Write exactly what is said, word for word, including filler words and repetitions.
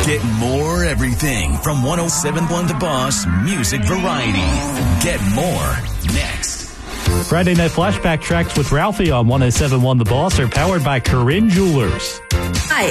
Get more everything from one oh seven point one The Boss Music Variety. Get more next. Friday Night Flashback tracks with Ralphie on one oh seven point one The Boss are powered by Corinne Jewelers.